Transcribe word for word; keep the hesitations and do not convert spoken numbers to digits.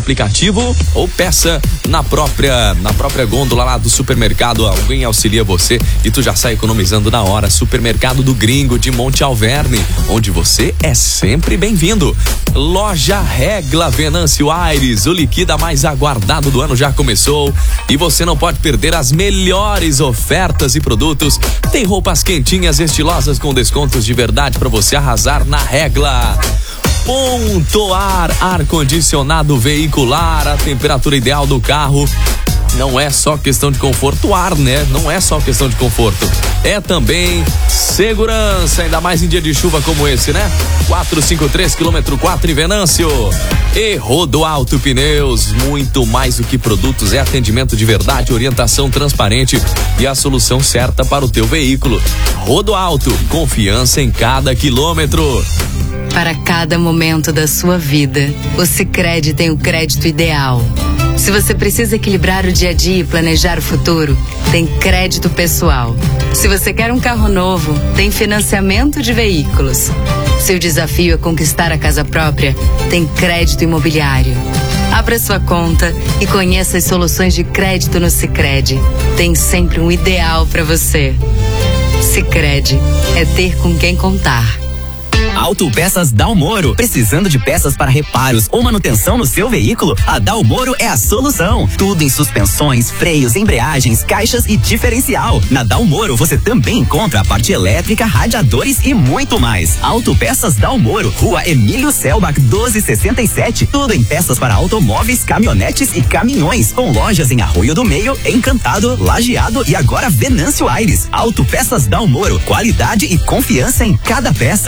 aplicativo ou peça na própria, na própria gôndola lá do supermercado. Alguém auxilia você e tu já sai economizando na hora. Supermercado do Gringo de Monte Alverne, onde você é sempre bem-vindo. Loja Regla Venâncio Aires, o liquida mais aguardado do ano já começou e você não pode perder as melhores ofertas e produtos. Tem roupas quentinhas, estilosas com descontos de verdade para você arrasar na Regla. Pontoar ar-condicionado veicular, a temperatura ideal do carro. Não é só questão de conforto, ar, né? Não é só questão de conforto. É também segurança, ainda mais em dia de chuva como esse, né? quatrocentos e cinquenta e três, quilômetro quatro em Venâncio. E Rodoalto Pneus, muito mais do que produtos, é atendimento de verdade, orientação transparente e a solução certa para o teu veículo. Rodoalto, confiança em cada quilômetro. Para cada momento da sua vida, o Sicredi tem o crédito ideal. Se você precisa equilibrar o dia a dia e planejar o futuro, tem crédito pessoal. Se você quer um carro novo, tem financiamento de veículos. Se o desafio é conquistar a casa própria, tem crédito imobiliário. Abra sua conta e conheça as soluções de crédito no Sicredi. Tem sempre um ideal para você. Sicredi é ter com quem contar. Autopeças Dalmoro. Precisando de peças para reparos ou manutenção no seu veículo? A Dalmoro é a solução. Tudo em suspensões, freios, embreagens, caixas e diferencial. Na Dalmoro você também encontra a parte elétrica, radiadores e muito mais. Autopeças Dalmoro, Rua Emílio Selbach, doze sessenta e sete. Tudo em peças para automóveis, caminhonetes e caminhões. Com lojas em Arroio do Meio, Encantado, Lajeado e agora Venâncio Aires. Autopeças Dalmoro, qualidade e confiança em cada peça.